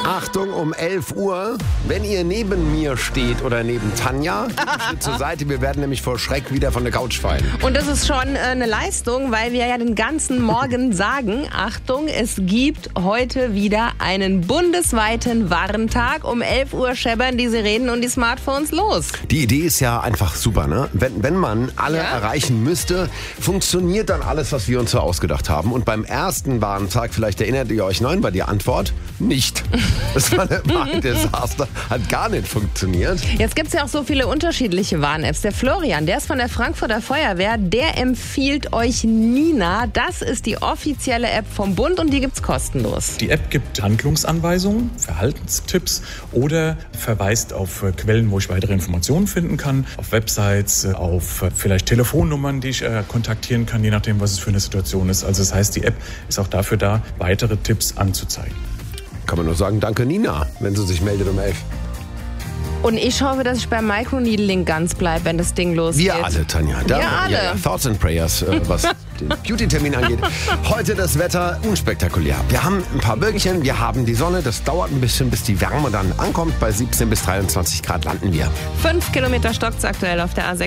Achtung, um 11 Uhr, wenn ihr neben mir steht oder neben Tanja, steht zur Seite, wir werden nämlich vor Schreck wieder von der Couch fallen. Und das ist schon eine Leistung, weil wir ja den ganzen Morgen sagen, Achtung, es gibt heute wieder einen bundesweiten Warntag. Um 11 Uhr scheppern die Sirenen und die Smartphones los. Die Idee ist ja einfach super, ne? Wenn man alle erreichen müsste, funktioniert dann alles, was wir uns so ausgedacht haben. Und beim ersten Warntag, vielleicht erinnert ihr euch noch bei der Antwort, nicht. Das war ein Desaster, hat gar nicht funktioniert. Jetzt gibt es ja auch so viele unterschiedliche Warn-Apps. Der Florian, der ist von der Frankfurter Feuerwehr, der empfiehlt euch Nina. Das ist die offizielle App vom Bund und die gibt's kostenlos. Die App gibt Handlungsanweisungen, Verhaltenstipps oder verweist auf Quellen, wo ich weitere Informationen finden kann, auf Websites, auf vielleicht Telefonnummern, die ich kontaktieren kann, je nachdem, was es für eine Situation ist. Also das heißt, die App ist auch dafür da, weitere Tipps anzuzeigen. Kann man nur sagen, danke Nina, wenn sie sich meldet um 11. Und ich hoffe, dass ich beim Microneedling ganz bleibe, wenn das Ding losgeht. Wir alle, Tanja. Wir alle. Ja, Thoughts and Prayers, was den Beauty-Termin angeht. Heute das Wetter unspektakulär. Wir haben ein paar Wölkchen, wir haben die Sonne. Das dauert ein bisschen, bis die Wärme dann ankommt. Bei 17 bis 23 Grad landen wir. 5 Kilometer stockt's aktuell auf der A6.